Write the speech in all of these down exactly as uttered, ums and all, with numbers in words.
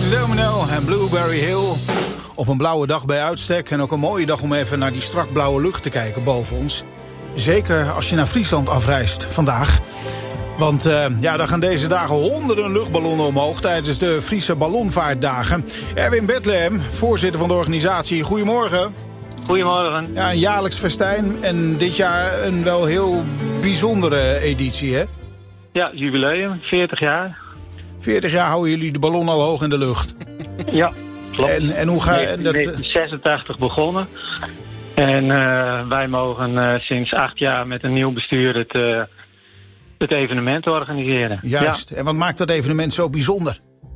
Domino en Blueberry Hill. Op een blauwe dag bij uitstek en ook een mooie dag om even naar die strak blauwe lucht te kijken boven ons. Zeker als je naar Friesland afreist vandaag. Want uh, ja, dan gaan deze dagen honderden luchtballonnen omhoog tijdens de Friese Ballonvaartdagen. Erwin Bethlehem, voorzitter van de organisatie. Goedemorgen. Goedemorgen. Ja, een jaarlijks festijn en dit jaar een wel heel bijzondere editie, hè? Ja, jubileum, veertig jaar. veertig jaar houden jullie de ballon al hoog in de lucht. Ja, klopt. En, en hoe ga je... dat... negentien zesentachtig begonnen. En uh, wij mogen uh, sinds acht jaar met een nieuw bestuur het, uh, het evenement organiseren. Juist. Ja. En wat maakt dat evenement zo bijzonder?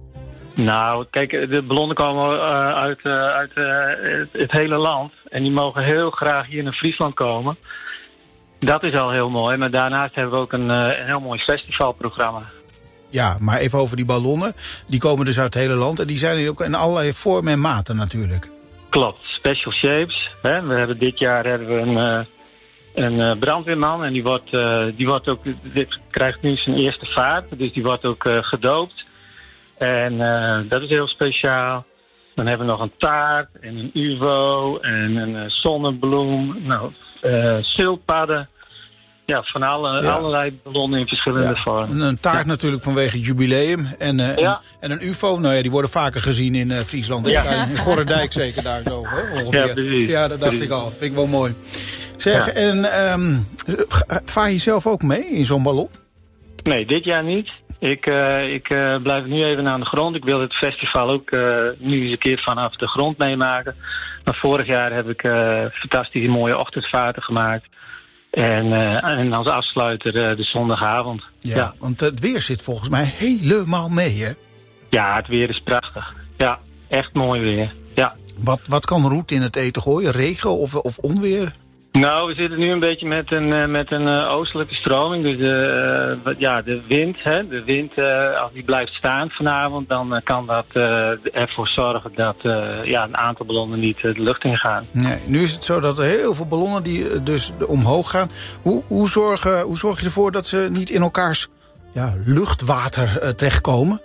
Nou, kijk, de ballonnen komen uh, uit, uh, uit uh, het, het hele land. En die mogen heel graag hier naar Friesland komen. Dat is al heel mooi. Maar daarnaast hebben we ook een, uh, een heel mooi festivalprogramma. Ja, maar even over die ballonnen. Die komen dus uit het hele land. En die zijn hier ook in allerlei vormen en maten natuurlijk. Klopt, special shapes. Hè. We hebben dit jaar hebben we een, uh, een uh, brandweerman. En die, wordt, uh, die wordt ook, dit krijgt nu zijn eerste vaart. Dus die wordt ook uh, gedoopt. En uh, dat is heel speciaal. Dan hebben we nog een taart en een U V O en een uh, zonnebloem. Nou, uh, schildpadden. Ja, van alle, ja. allerlei ballonnen in verschillende ja. vormen. Een taart ja. natuurlijk vanwege het jubileum. En, uh, ja. en, en een U F O, nou ja, die worden vaker gezien in uh, Friesland. Ja. In Gorredijk zeker daar zo, hè, ongeveer. Ja, precies. Ja, dat dacht precies. ik al. Vind ik wel mooi. Zeg, ja. en um, vaar je zelf ook mee in zo'n ballon? Nee, dit jaar niet. Ik, uh, ik uh, blijf nu even aan de grond. Ik wil het festival ook uh, nu eens een keer vanaf de grond meemaken. Maar vorig jaar heb ik uh, fantastische mooie ochtendvaarten gemaakt. En, uh, en als afsluiter uh, de zondagavond. Ja, ja, want het weer zit volgens mij helemaal mee, hè? Ja, het weer is prachtig. Ja, echt mooi weer. Ja. Wat, wat kan Roet in het eten gooien? Regen of, of onweer? Nou, we zitten nu een beetje met een, uh, met een uh, oostelijke stroming. Dus de, uh, ja, de wind, hè, de wind uh, als die blijft staan vanavond, dan uh, kan dat uh, ervoor zorgen dat uh, ja, een aantal ballonnen niet uh, de lucht in gaan. Nee, nu is het zo dat er heel veel ballonnen die uh, dus omhoog gaan. Hoe, hoe, zorg, uh, hoe zorg je ervoor dat ze niet in elkaars ja, luchtwater uh, terechtkomen?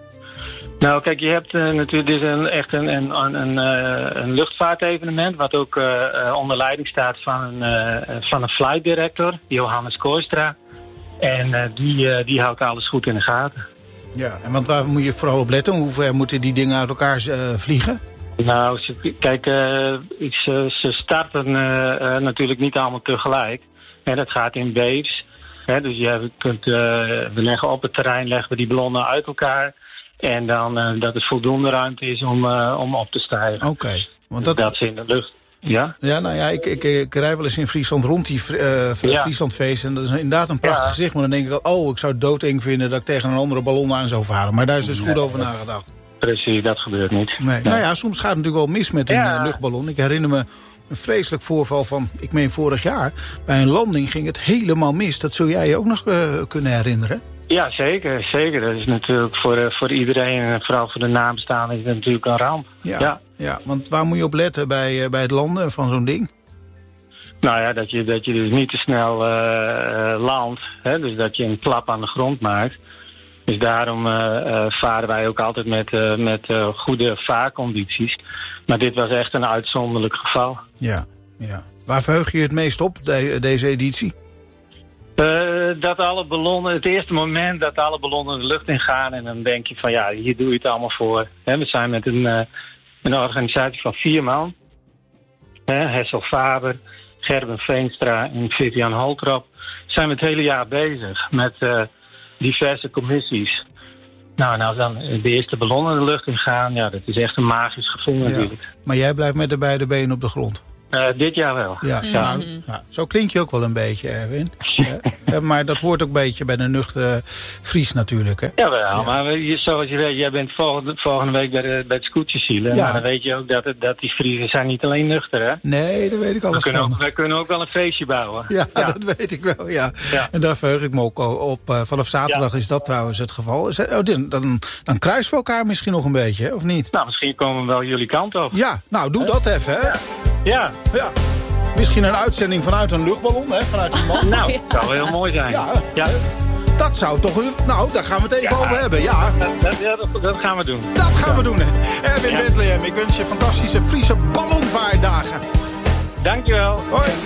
Nou, kijk, je hebt uh, natuurlijk dit is een, echt een, een, een, uh, een luchtvaartevenement, wat ook uh, uh, onder leiding staat van een, uh, van een flight director, Johannes Kooistra. En uh, die, uh, die houdt alles goed in de gaten. Ja, en want waar moet je vooral op letten? Hoe ver moeten die dingen uit elkaar uh, vliegen? Nou, ze, kijk, uh, ze, ze starten uh, uh, natuurlijk niet allemaal tegelijk. En dat gaat in waves. Hè, dus je kunt, uh, we leggen op het terrein leggen we die ballonnen uit elkaar. En dan uh, dat er voldoende ruimte is om, uh, om op te stijgen. Oké. Okay, want dat... dat... dat is in de lucht. Ja? Ja, nou ja, ik, ik, ik rij wel eens in Friesland rond die uh, ja. Frieslandfeest. En dat is inderdaad een prachtig ja. gezicht. Maar dan denk ik al, oh, ik zou het doodeng vinden dat ik tegen een andere ballon aan zou varen. Maar daar is dus nee, goed over nagedacht. Precies, dat gebeurt niet. Nee. Nee. Nou ja, soms gaat het natuurlijk wel mis met een ja. uh, luchtballon. Ik herinner me een vreselijk voorval van, ik meen vorig jaar. Bij een landing ging het helemaal mis. Dat zul jij je ook nog uh, kunnen herinneren? Ja, zeker, zeker. Dat is natuurlijk voor, uh, voor iedereen en vooral voor de nabestaanden is het natuurlijk een ramp. Ja, ja. ja, want waar moet je op letten bij, uh, bij het landen van zo'n ding? Nou ja, dat je, dat je dus niet te snel uh, uh, landt. Hè? Dus dat je een klap aan de grond maakt. Dus daarom uh, uh, varen wij ook altijd met, uh, met uh, goede vaarcondities. Maar dit was echt een uitzonderlijk geval. Ja, ja. Waar verheug je het meest op, de, deze editie? Uh, dat alle ballonnen, het eerste moment dat alle ballonnen de lucht ingaan. En dan denk je van ja, hier doe je het allemaal voor. He, we zijn met een, uh, een organisatie van vier man. He, Hessel Faber, Gerben Veenstra en Vivian Holtrop. Zijn we het hele jaar bezig met uh, diverse commissies. Nou, en als dan de eerste ballonnen de lucht ingaan, ja, dat is echt een magisch gevoel natuurlijk. Ja. Maar jij blijft met de beide benen op de grond? Uh, dit jaar wel. Ja, ja. Mm-hmm. Ja, zo klink je ook wel een beetje, Erwin. Ja, maar dat hoort ook een beetje bij de nuchtere Fries natuurlijk, hè? Jawel, ja. maar je, zoals je weet, jij bent volgende, volgende week bij, de, bij het scootjesielen. Ja. Maar dan weet je ook dat, het, dat die Friesen zijn niet alleen nuchter, hè? Nee, dat weet ik alles we kunnen van. Ook, wij kunnen ook wel een feestje bouwen. Ja, ja. Dat weet ik wel, ja. ja. En daar verheug ik me ook op. Uh, vanaf zaterdag ja. is dat trouwens het geval. Is, oh, dan, dan, dan kruisen we elkaar misschien nog een beetje, hè? Of niet? Nou, misschien komen we wel jullie kant op. Ja, nou, doe He? dat even, hè? Ja. Ja. ja. Misschien een uitzending vanuit een luchtballon, hè? Vanuit een man. Nou, dat zou heel mooi zijn. Ja. ja. Dat zou toch... Nou, daar gaan we het even ja, over hebben, ja. Dat, dat, ja, dat, dat gaan we doen. Dat gaan ja. we doen. Erwin ja. Bethlehem, ik wens je fantastische Friese ballonvaartdagen. Dankjewel. Hoi.